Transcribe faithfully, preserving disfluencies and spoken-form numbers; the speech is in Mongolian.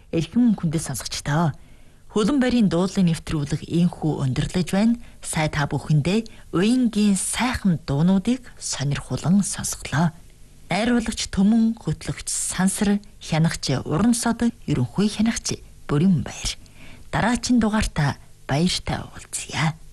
эрхэм хүндэт сонсогчдоо. Хөлөн барийн дуулын нэвтрүүлэг ийхүү өндөрлөж байна. Сая та бүхэндээ уянгийн сайхан дуунуудыг сонирхолон сонсголоо. Найруулагч Төмөн, хөтлөгч Сансар, хянагч Уран сод, ерөнхий хянагч Бүрэн Баяр. Дараагийн дугаартаа баяртай уулзъя.